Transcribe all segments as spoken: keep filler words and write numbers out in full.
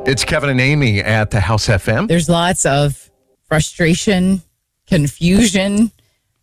It's Kevin and Amy at the House F M. There's lots of frustration, confusion,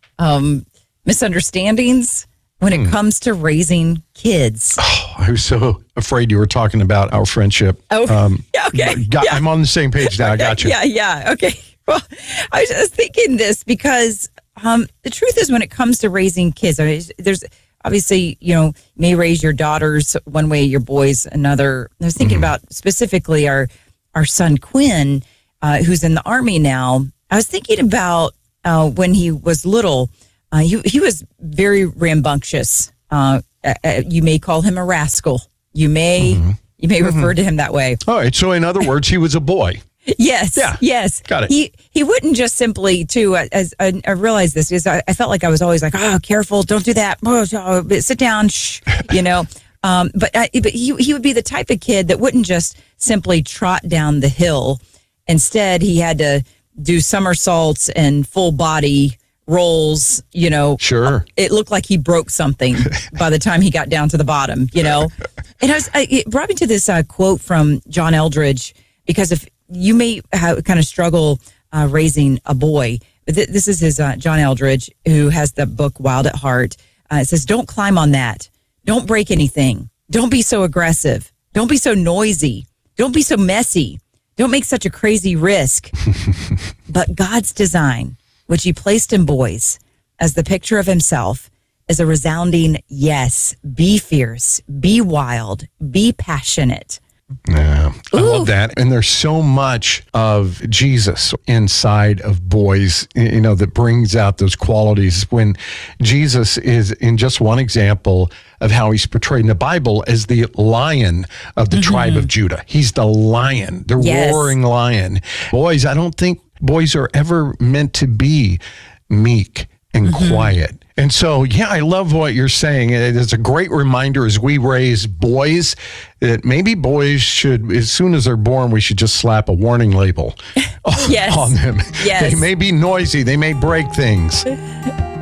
um, misunderstandings when it hmm. comes to raising kids. Oh, I was so afraid you were talking about our friendship. Oh, um, yeah, okay. Got, yeah. I'm on the same page now. Okay. I got you. Yeah, yeah. Okay. Well, I was just thinking this because um, the truth is when it comes to raising kids, I mean, there's obviously, you know, you may raise your daughters one way, your boys another. I was thinking mm-hmm. about specifically our our son Quinn, uh, who's in the Army now. I was thinking about uh, when he was little. Uh, he he was very rambunctious. Uh, uh, you may call him a rascal. You may mm-hmm. you may mm-hmm. refer to him that way. All right. So in other words, he was a boy. Yes. Yeah. Yes. Got it. He he wouldn't just simply too. As I, I realized this because I, I felt like I was always like, oh, careful, don't do that. Oh, oh, sit down. Shh. You know. Um, but I, but he he would be the type of kid that wouldn't just simply trot down the hill. Instead, he had to do somersaults and full body rolls. You know. Sure. It looked like he broke something by the time he got down to the bottom. You know. And I was I, it brought me to this uh, quote from John Eldredge because if you may have, kind of struggle uh, raising a boy. Th- this is his uh, John Eldredge, who has the book Wild at Heart. Uh, it says, don't climb on that. Don't break anything. Don't be so aggressive. Don't be so noisy. Don't be so messy. Don't make such a crazy risk. But God's design, which he placed in boys as the picture of himself, is a resounding yes. Be fierce. Be wild. Be passionate. Yeah, I Ooh. love that. And there's so much of Jesus inside of boys, you know, that brings out those qualities when Jesus is, in just one example of how he's portrayed in the Bible, as the lion of the mm-hmm. tribe of Judah. He's the lion, the yes. roaring lion. Boys, I don't think boys are ever meant to be meek and mm-hmm. quiet. And so, yeah, I love what you're saying. It is a great reminder as we raise boys that maybe boys should, as soon as they're born, we should just slap a warning label yes. on them. Yes. They may be noisy. They may break things.